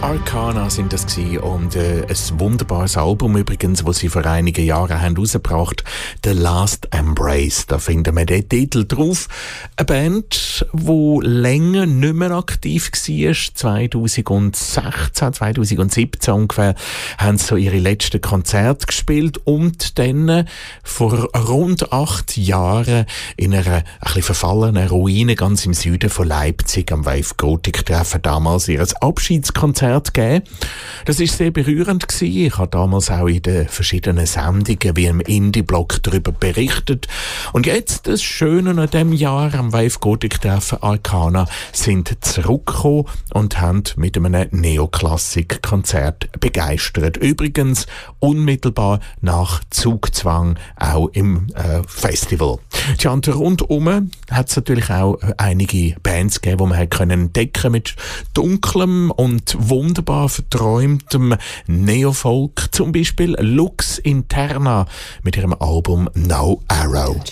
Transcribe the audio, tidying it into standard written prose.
Arcana sind das gewesen und ein wunderbares Album übrigens, das sie vor einigen Jahren haben rausgebracht, The Last Embrace. Da finden wir den Titel drauf. Eine Band, die länger nicht mehr aktiv war, 2016, 2017 ungefähr, haben so ihre letzten Konzerte gespielt und dann vor rund 8 Jahren in einer ein bisschen verfallenen Ruine ganz im Süden von Leipzig am Wave Gothic Treffen damals ihr Abschiedskonzert gegeben. Das war sehr berührend gewesen. Ich habe damals auch in den verschiedenen Sendungen wie im Indie-Blog darüber berichtet. Und jetzt, das Schöne an diesem Jahr am Wave Gothic Treffen Arcana sind zurückgekommen und haben mit einem Neoklassik-Konzert begeistert. Übrigens unmittelbar nach Zugzwang auch im Festival. Tja, und rundum hat es natürlich auch einige Bands gegeben, die man entdecken konnte mit dunklem und wunderbar verträumtem Neofolk. Zum Beispiel Lux Interna mit ihrem Album No Arrow.